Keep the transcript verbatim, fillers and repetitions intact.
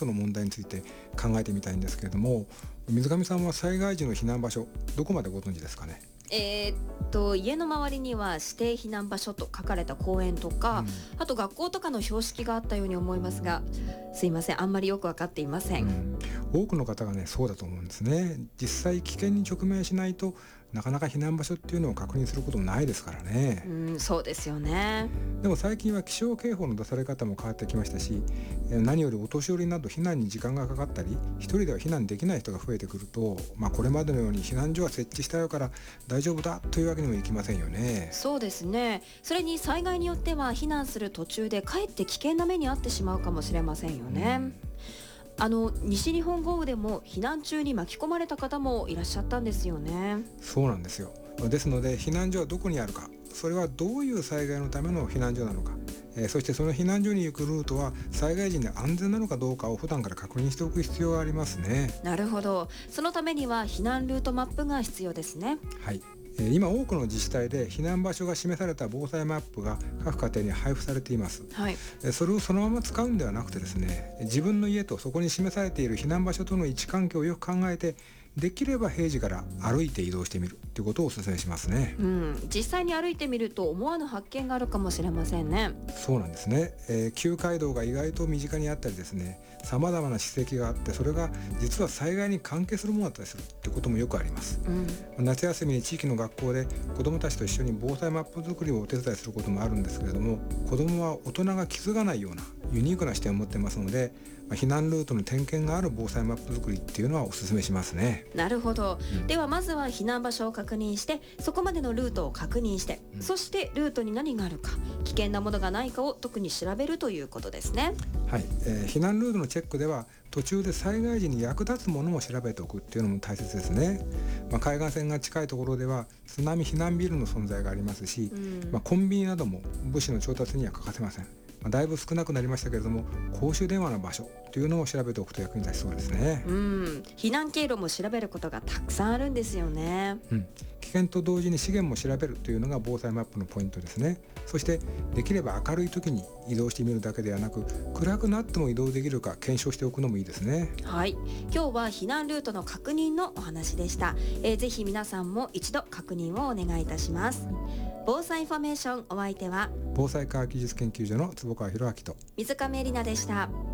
後の問題について考えてみたいんですけれども、水上さんは災害時の避難場所、どこまでご存知ですかね？ えーっと家の周りには指定避難場所と書かれた公園とか、うん、あと学校とかの標識があったように思いますが、すいません、あんまりよく分かっていません、うん、 多くの方がねそうだと思うんですね。実際危険に直面しないとなかなか避難場所っていうのを確認することもないですからね。 うん、そうですよね。 でも最近は気象警報の出され方も変わってきましたし、何よりお年寄りなど避難に時間がかかったり、一人では避難できない人が増えてくると、まあ、これまでのように避難所は設置したよから大丈夫だというわけにもいきませんよね。 そうですね。それに災害によっては避難する途中でかえって危険な目に遭ってしまうかもしれませんよね、うん、あの西日本豪雨でも避難中に巻き込まれた方もいらっしゃったんですよね。 そうなんですよ。ですので避難所はどこにあるか、それはどういう災害のための避難所なのか、えー、そしてその避難所に行くルートは災害時に安全なのかどうかを普段から確認しておく必要がありますね。 なるほど。そのためには避難ルートマップが必要ですね。 はい、えー、今多くの自治体で避難場所が示された防災マップが各家庭に配布されています、 はい、 えー、それをそのまま使うんではなくてですね、自分の家とそこに示されている避難場所との位置関係をよく考えて、できれば平時から歩いて移動してみるということをお勧めしますね、 うん、実際に歩いてみると思わぬ発見があるかもしれませんね。 そうなんですね、えー、旧街道が意外と身近にあったりですね、様々な史跡があって、それが実は災害に関係するものだったりするということもよくあります、うん、夏休みに地域の学校で子どもたちと一緒に防災マップ作りをお手伝いすることもあるんですけれども、子どもは大人が気づかないようなユニークな視点を持っていますので、避難ルートの点検がある防災マップ作りっていうのはお勧めしますね。 なるほど、うん、ではまずは避難場所を確認して、そこまでのルートを確認して、うん、そしてルートに何があるか、危険なものがないかを特に調べるということですね。 はい、えー、避難ルートのチェックでは途中で災害時に役立つものも調べておくっていうのも大切ですね。まあ、海岸線が近いところでは津波避難ビルの存在がありますし、うん、まあ、コンビニなども物資の調達には欠かせません。まあ、だいぶ少なくなりましたけれども、公衆電話の場所というのを調べておくと役に立ちそうですね。 うん、避難経路も調べることがたくさんあるんですよね、 うん、危険と同時に資源も調べるというのが防災マップのポイントですね。そしてできれば明るい時に移動してみるだけではなく、暗くなっても移動できるか検証しておくのもいいですね。 はい、今日は避難ルートの確認のお話でした、えー、ぜひ皆さんも一度確認をお願いいたします。防災インフォメーション、お相手は防災科学技術研究所の坪川博明と水上絵里奈でした。